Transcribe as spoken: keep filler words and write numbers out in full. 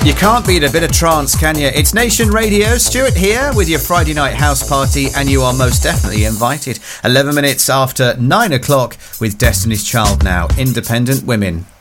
You can't beat a bit of trance, can you? It's Nation Radio. Stuart here with your Friday night house party, and you are most definitely invited. eleven minutes after nine o'clock with Destiny's Child now. Independent Women.